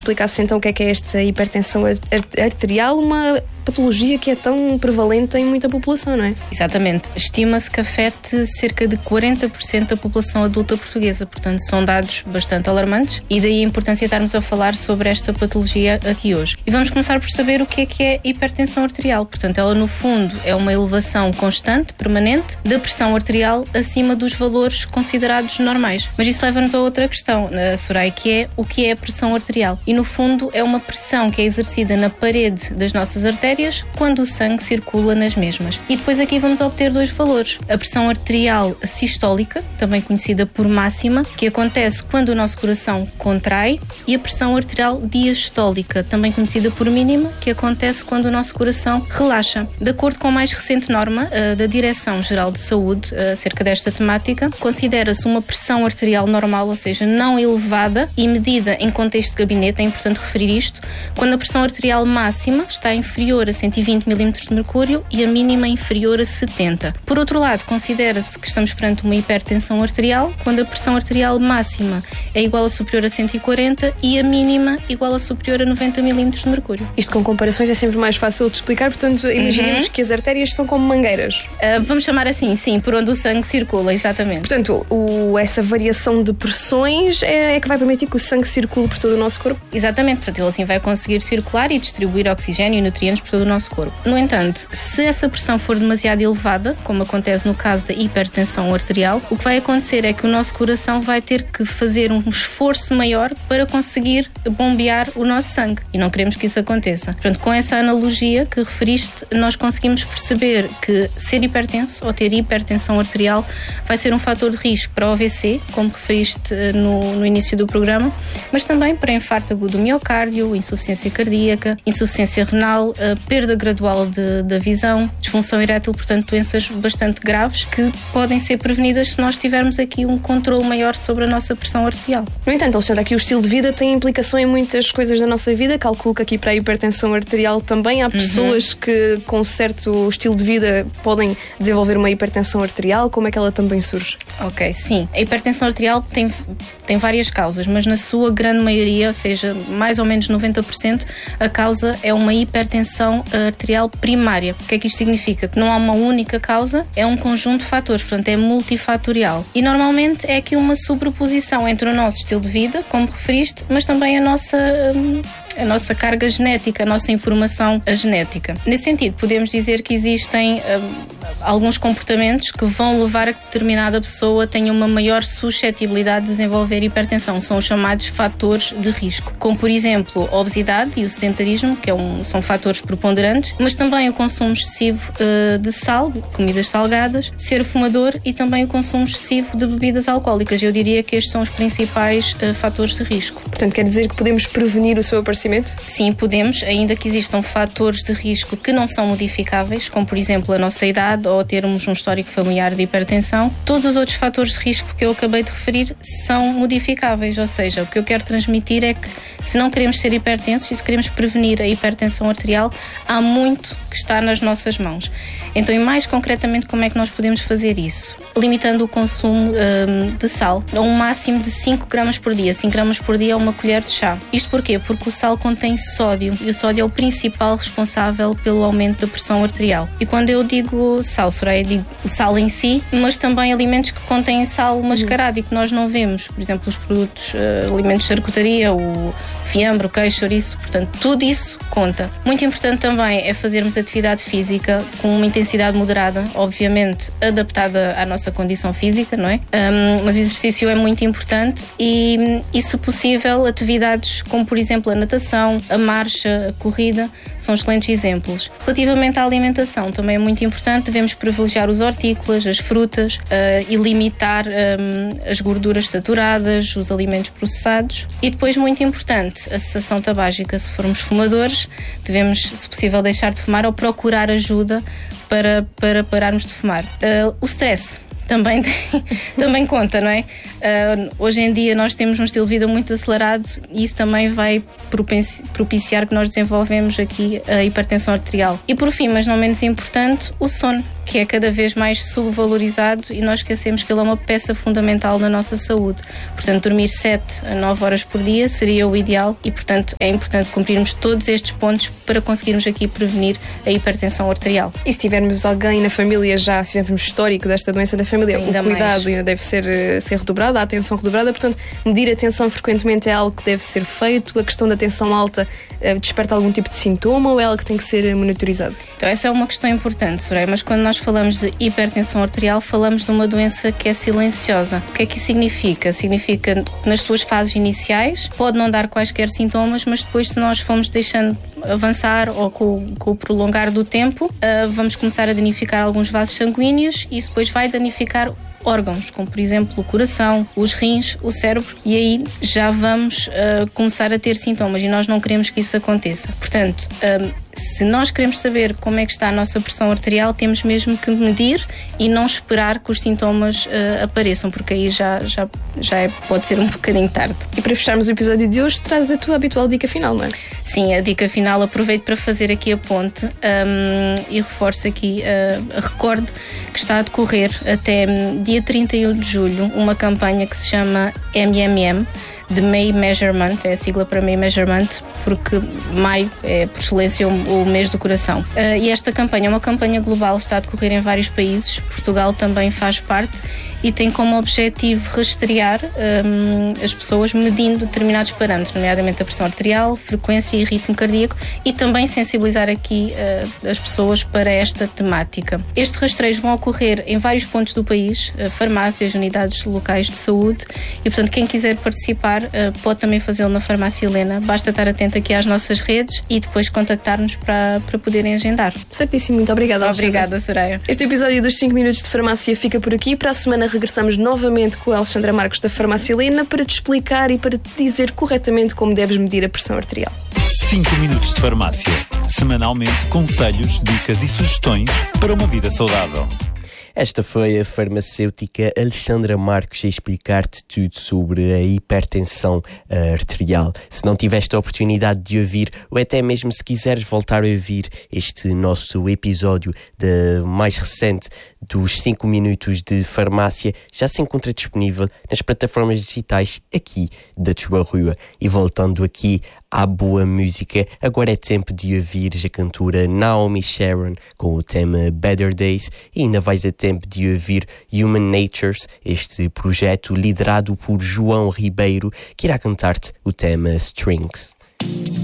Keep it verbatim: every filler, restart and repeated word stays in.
Explicasse então o que é que é esta hipertensão arterial, uma patologia que é tão prevalente em muita população, não é? Exatamente. Estima-se que afete cerca de quarenta por cento da população adulta portuguesa, portanto são dados bastante alarmantes e daí a importância de estarmos a falar sobre esta patologia aqui hoje. E vamos começar por saber o que é que é hipertensão arterial. Portanto, ela no fundo é uma elevação constante, permanente, da pressão arterial acima dos valores considerados normais. Mas isso leva-nos a outra questão, Soraya, que é o que é a pressão arterial. E no fundo é uma pressão que é exercida na parede das nossas artérias quando o sangue circula nas mesmas. E depois aqui vamos obter dois valores. A pressão arterial sistólica, também conhecida por máxima, que acontece quando o nosso coração contrai, e a pressão arterial diastólica, também conhecida por mínima, que acontece quando o nosso coração relaxa. De acordo com a mais recente norma uh, da Direção-Geral de Saúde uh, acerca desta temática, considera-se uma pressão arterial normal, ou seja, não elevada e medida em contexto de gabinete. É importante referir isto, quando a pressão arterial máxima está inferior a cento e vinte milímetros de mercúrio e a mínima inferior a setenta. Por outro lado, considera-se que estamos perante uma hipertensão arterial quando a pressão arterial máxima é igual a superior a cento e quarenta e a mínima igual a superior a noventa milímetros de mercúrio. Isto com comparações é sempre mais fácil de explicar, portanto imaginemos uhum. que as artérias são como mangueiras. Uh, vamos chamar assim, sim, por onde o sangue circula, exatamente. Portanto, o, essa variação de pressões é, é que vai permitir que o sangue circule por todo o nosso corpo? Exatamente, portanto ele assim vai conseguir circular e distribuir oxigênio e nutrientes por todo o nosso corpo. No entanto, se essa pressão for demasiado elevada, como acontece no caso da hipertensão arterial, o que vai acontecer é que o nosso coração vai ter que fazer um esforço maior para conseguir bombear o nosso sangue. E não queremos que isso aconteça. Portanto, com essa analogia que referiste, nós conseguimos perceber que ser hipertenso ou ter hipertensão arterial vai ser um fator de risco para o A V C, como referiste no, no início do programa, mas também para infarto agudo do miocárdio, insuficiência cardíaca, insuficiência renal, perda gradual de, da visão, disfunção erétil, portanto doenças bastante graves que podem ser prevenidas se nós tivermos aqui um controle maior sobre a nossa pressão arterial. No entanto, Alexandra, aqui o estilo de vida tem implicação em muitas coisas da nossa vida. Calculo que aqui para a hipertensão arterial também há pessoas uhum. que com um certo estilo de vida podem desenvolver uma hipertensão arterial. Como é que ela também surge? Ok, sim. A hipertensão arterial tem, tem várias causas, mas na sua grande maioria, ou seja, mais ou menos noventa por cento, a causa é uma hipertensão arterial primária. O que é que isto significa? Que não há uma única causa, é um conjunto de fatores, portanto é multifatorial. E normalmente é aqui uma sobreposição entre o nosso estilo de vida, como referiste, mas também a nossa... a nossa carga genética, a nossa informação genética. Nesse sentido, podemos dizer que existem um, alguns comportamentos que vão levar a que determinada pessoa tenha uma maior suscetibilidade de desenvolver hipertensão. São os chamados fatores de risco, como por exemplo a obesidade e o sedentarismo, que é um, são fatores preponderantes, mas também o consumo excessivo uh, de sal, comidas salgadas, ser fumador e também o consumo excessivo de bebidas alcoólicas. Eu diria que estes são os principais uh, fatores de risco. Portanto, quer dizer que podemos prevenir o seu aparecimento? Sim, podemos, ainda que existam fatores de risco que não são modificáveis, como por exemplo a nossa idade ou termos um histórico familiar de hipertensão. Todos os outros fatores de risco que eu acabei de referir são modificáveis, ou seja, o que eu quero transmitir é que se não queremos ser hipertensos e se queremos prevenir a hipertensão arterial, há muito que está nas nossas mãos. Então, e mais concretamente, como é que nós podemos fazer isso? Limitando o consumo um, de sal a um máximo de cinco gramas por dia. cinco gramas por dia é uma colher de chá. Isto porquê? Porque o sal contém sódio e o sódio é o principal responsável pelo aumento da pressão arterial. E quando eu digo sal, Soraya, digo o sal em si, mas também alimentos que contêm sal mascarado e que nós não vemos. Por exemplo, os produtos, uh, alimentos de charcutaria, o fiambre, o queijo, chouriço, portanto, tudo isso conta. Muito importante também é fazermos atividade física com uma intensidade moderada, obviamente adaptada à nossa condição física, não é? Um, mas o exercício é muito importante e, e, se possível, atividades como, por exemplo, a natação, a marcha, a corrida, são excelentes exemplos. Relativamente à alimentação, também é muito importante, devemos privilegiar os hortícolas, as frutas uh, e limitar um, as gorduras saturadas, os alimentos processados. E depois, muito importante, a cessação tabágica. Se formos fumadores, devemos, se possível, deixar de fumar ou procurar ajuda para, para pararmos de fumar. Uh, o stress também, tem, também conta, não é? Uh, hoje em dia nós temos um estilo de vida muito acelerado e isso também vai propiciar que nós desenvolvemos aqui a hipertensão arterial. E por fim, mas não menos importante, o sono, que é cada vez mais subvalorizado e nós esquecemos que ele é uma peça fundamental na nossa saúde. Portanto, dormir sete a nove horas por dia seria o ideal e, portanto, é importante cumprirmos todos estes pontos para conseguirmos aqui prevenir a hipertensão arterial. E se tivermos alguém na família já, se tivermos histórico desta doença na família, ainda o cuidado mais. ainda deve ser, ser redobrado, a atenção redobrada, portanto, medir a tensão frequentemente é algo que deve ser feito. A questão da tensão alta eh, desperta algum tipo de sintoma ou é algo que tem que ser monitorizado? Então, essa é uma questão importante, Soraya, mas quando nós falamos de hipertensão arterial, falamos de uma doença que é silenciosa. O que é que isso significa? Significa que nas suas fases iniciais pode não dar quaisquer sintomas, mas depois, se nós formos deixando avançar ou com, com o prolongar do tempo, uh, vamos começar a danificar alguns vasos sanguíneos e isso depois vai danificar órgãos, como por exemplo o coração, os rins, o cérebro, e aí já vamos uh, começar a ter sintomas e nós não queremos que isso aconteça. Portanto, um, se nós queremos saber como é que está a nossa pressão arterial, temos mesmo que medir e não esperar que os sintomas uh, apareçam, porque aí já, já, já é, pode ser um bocadinho tarde. E para fecharmos o episódio de hoje, traz a tua habitual dica final, não é? Sim, a dica final, aproveito para fazer aqui a ponte um, e reforço aqui, uh, recordo que está a decorrer até dia trinta e um de julho uma campanha que se chama M M M, de May Measurement, é a sigla para May Measurement, porque maio é por excelência o, o mês do coração. Uh, e esta campanha é uma campanha global, está a decorrer em vários países, Portugal também faz parte e tem como objetivo rastrear um, as pessoas medindo determinados parâmetros, nomeadamente a pressão arterial, frequência e ritmo cardíaco, e também sensibilizar aqui uh, as pessoas para esta temática. Estes rastreios vão ocorrer em vários pontos do país, uh, farmácias, unidades locais de saúde, e portanto quem quiser participar uh, pode também fazê-lo na Farmácia Helena. Basta estar atento aqui às nossas redes e depois contactar-nos para, para poderem agendar. Certíssimo, muito obrigada. Obrigada, Soraya. Este episódio dos cinco minutos de farmácia fica por aqui. Para a semana regressamos novamente com a Alexandra Marcos da Farmácia Helena para te explicar e para te dizer corretamente como deves medir a pressão arterial. cinco minutos de farmácia. Semanalmente, conselhos, dicas e sugestões para uma vida saudável. Esta foi a farmacêutica Alexandra Marcos a explicar-te tudo sobre a hipertensão uh, arterial. Se não tiveste a oportunidade de ouvir, ou até mesmo se quiseres voltar a ouvir este nosso episódio de, mais recente dos cinco minutos de farmácia, já se encontra disponível nas plataformas digitais aqui da tua rua. E voltando aqui à boa música, agora é tempo de ouvir a cantora Naomi Sharon com o tema Better Days e ainda vais a tempo de ouvir Human Natures, este projeto liderado por João Ribeiro, que irá cantar-te o tema Strings.